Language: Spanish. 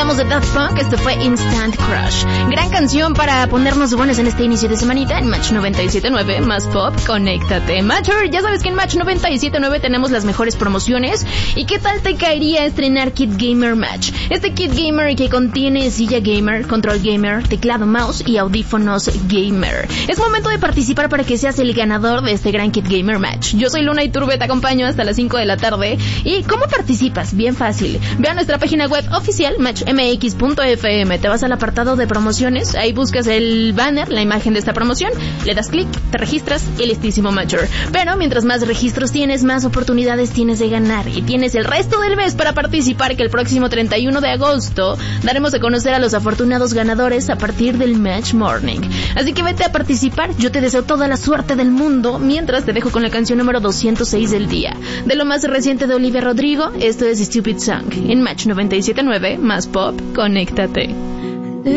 escuchamos de Daft Punk, esto fue Instant Crush. Gran canción para ponernos buenos en este inicio de semanita en Match 97.9, más pop, conéctate. Matcher, ya sabes que en Match 97.9 tenemos las mejores promociones. ¿Y qué tal te caería estrenar Kit Gamer Match? Este Kit Gamer que contiene silla gamer, control gamer, teclado, mouse y audífonos gamer. Es momento de participar para que seas el ganador de este gran Kit Gamer Match. Yo soy Luna Iturbe, te acompaño hasta las 5 de la tarde. ¿Y cómo participas? Bien fácil. Ve a nuestra página web oficial, matchmx.fm. Te vas al apartado de promociones, ahí buscas el banner, la imagen de esta promoción, le das clic, te registras y listísimo, Matcher. Pero mientras más registros tienes, más oportunidades tienes de ganar. Y tienes el resto del mes para participar, que el próximo 31 de agosto daremos a conocer a los afortunados ganadores a partir del Match Morning. Así que vete a participar, yo te deseo toda la suerte del mundo, mientras te dejo con la canción número 206 del día. De lo más reciente de Olivia Rodrigo, esto es Stupid Song, en Match 97.9, más pop, conéctate.